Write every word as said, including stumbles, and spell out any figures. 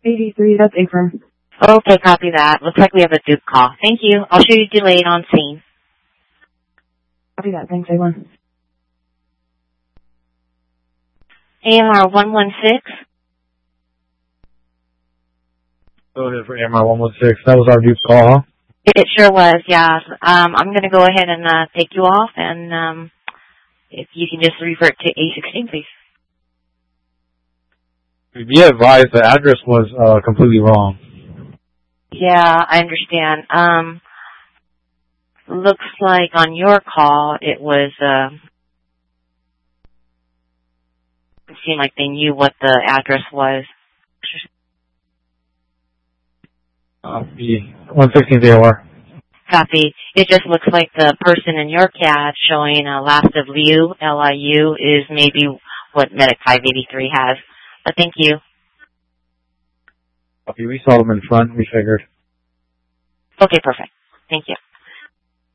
eighty-three, that's Akron. Okay, copy that. Looks like we have a Duke call. Thank you. I'll show you delayed on scene. Copy that. Thanks, A one. A M R one one six. Go ahead for A M R one one six. That was our Duke call, huh? It sure was, yeah. Um, I'm going to go ahead and uh, take you off, and um, if you can just revert to A sixteen, please. Be advised, the address was uh, completely wrong. Yeah, I understand. Um, looks like on your call it was, uh, it seemed like they knew what the address was. Copy. one sixteen D O R. Copy. It just looks like the person in your C A D showing a last of Liu, L I U, is maybe what Medic five eighty-three has. But thank you. Copy. We saw them in front. We figured. Okay, perfect. Thank you.